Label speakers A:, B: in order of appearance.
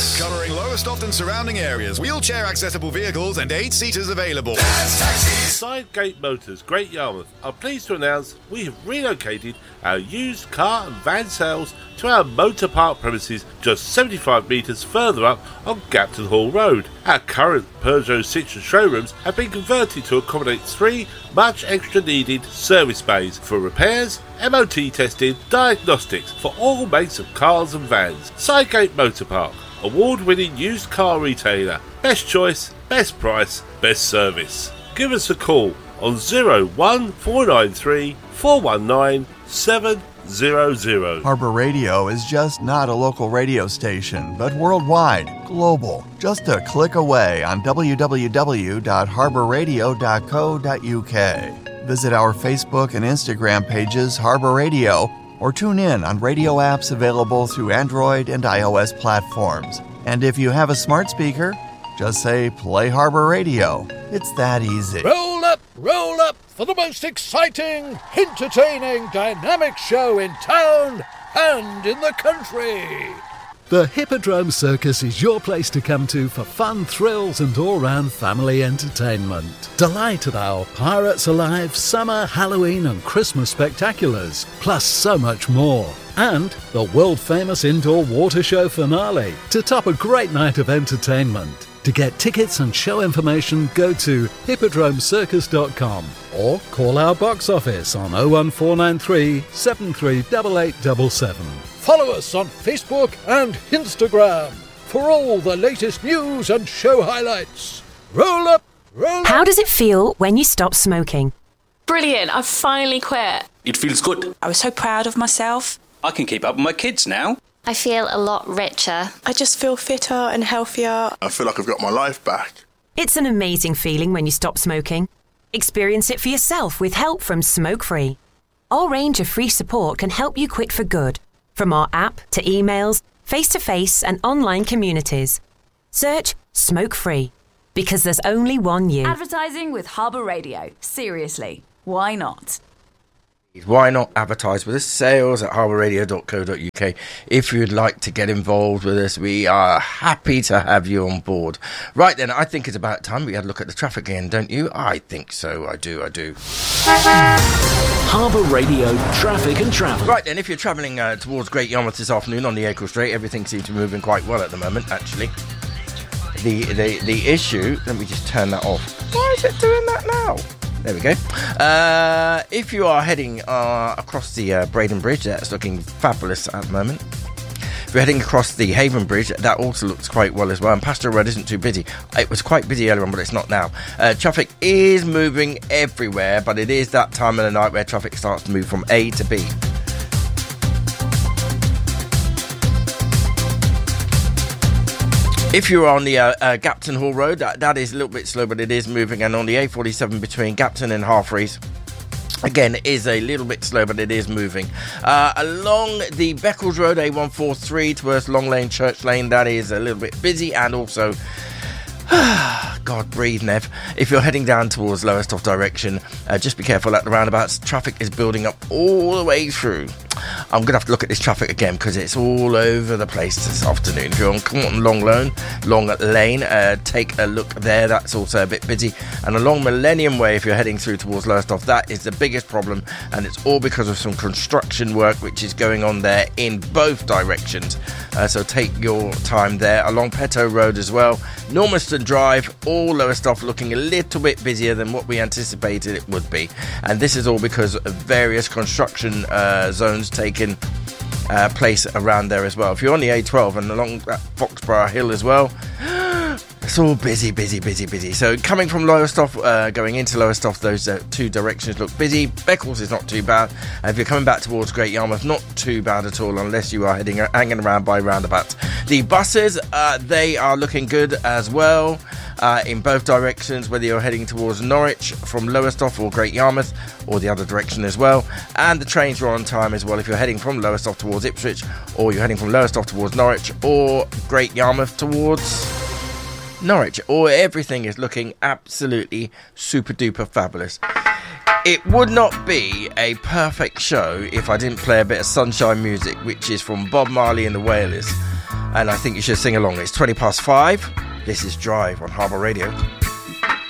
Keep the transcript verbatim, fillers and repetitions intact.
A: Tax. Covering Lowestoft and surrounding areas. Wheelchair accessible vehicles and eight seaters available.
B: Dad's Taxis.
C: Sidegate Motors, Great Yarmouth, are pleased to announce we have relocated our used car and van sales to our motor park premises just seventy-five metres further up on Gapton Hall Road. Our current Peugeot Citroën showrooms have been converted to accommodate three much extra needed service bays for repairs, M O T testing, diagnostics for all makes of cars and vans. Sidegate Motor Park, award-winning used car retailer. Best choice, best price, best service. Give us a call on zero one four nine three four one nine seven zero zero.
D: Harbour Radio is just not a local radio station, but worldwide, global. Just a click away on w w w dot harbour radio dot co dot u k. Visit our Facebook and Instagram pages, Harbour Radio, or tune in on radio apps available through Android and iOS platforms. And if you have a smart speaker, just say, play Harbour Radio. It's that easy.
E: Roll up, roll up for the most exciting, entertaining, dynamic show in town and in the country. The Hippodrome Circus is your place to come to for fun, thrills and all-round family entertainment. Delight at our Pirates Alive, Summer, Halloween and Christmas spectaculars, plus so much more. And the world-famous indoor water show finale to top a great night of entertainment. To get tickets and show information, go to hippodrome circus dot com or call our box office on oh one four nine three seven three eight eight seven seven. Follow us on Facebook and Instagram for all the latest news and show highlights. Roll up, roll up.
F: How does it feel when you stop smoking?
G: Brilliant, I've finally quit.
H: It feels good.
I: I was so proud of myself.
H: I can keep up with my kids now.
J: I feel a lot richer.
K: I just feel fitter and healthier.
L: I feel like I've got my life back.
F: It's an amazing feeling when you stop smoking. Experience it for yourself with help from Smoke Free. Our range of free support can help you quit for good. From our app to emails, face-to-face and online communities. Search Smoke Free. Because there's only one you.
M: Advertising with Harbour Radio. Seriously, why not?
N: Why not advertise with us? Sales at harbour radio dot co dot u k. If you'd like to get involved with us, we are happy to have you on board. Right then, I think it's about time we had a look at the traffic again, don't you? I think so. I do. I do.
B: Harbour Radio traffic and travel.
N: Right then, if you're travelling uh, towards Great Yarmouth this afternoon on the Acle Strait, everything seems to be moving quite well at the moment, actually. The, the, the issue... Let me just turn that off. Why is it doing that now? There we go. Uh, if you are heading uh, across the uh, Braden Bridge, that's looking fabulous at the moment. If you're heading across the Haven Bridge, that also looks quite well as well. And Pastor Road isn't too busy. It was quite busy earlier on, but it's not now. Uh, traffic is moving everywhere, but it is that time of the night where traffic starts to move from A to B. If you're on the uh, uh, Gapton Hall Road, that, that is a little bit slow, but it is moving. And on the A forty-seven between Gapton and Halfreys, again, it is a little bit slow, but it is moving. Uh, along the Beccles Road, A one forty-three towards Long Lane, Church Lane, that is a little bit busy. And also, God, breathe, Nev. If you're heading down towards Lowestoft direction, uh, just be careful at the roundabouts. Traffic is building up all the way through. I'm going to have to look at this traffic again because it's all over the place this afternoon. If you're on Compton Long Lane, Long Lane, uh, take a look there. That's also a bit busy. And along Millennium Way, if you're heading through towards Lowestoft, that is the biggest problem. And it's all because of some construction work which is going on there in both directions. Uh, so take your time there. Along Petto Road as well. Normanston Drive, all Lowestoft looking a little bit busier than what we anticipated it would be. And this is all because of various construction uh, zones taking uh, place around there as well. If you're on the A twelve and along that Foxborough Hill as well, it's all busy, busy, busy, busy. So coming from Lowestoft, uh, going into Lowestoft, those uh, two directions look busy. Beccles is not too bad. And if you're coming back towards Great Yarmouth, not too bad at all, unless you are heading hanging around by roundabouts. The buses, uh, they are looking good as well. Uh, in both directions, whether you're heading towards Norwich from Lowestoft or Great Yarmouth, or the other direction as well. And the trains are on time as well if you're heading from Lowestoft towards Ipswich, or you're heading from Lowestoft towards Norwich, or Great Yarmouth towards Norwich. Or everything is looking absolutely super duper fabulous. It would not be a perfect show if I didn't play a bit of sunshine music, which is from Bob Marley and the Wailers. and I think you should sing along. It's twenty past five. This is Drive on Harbour Radio.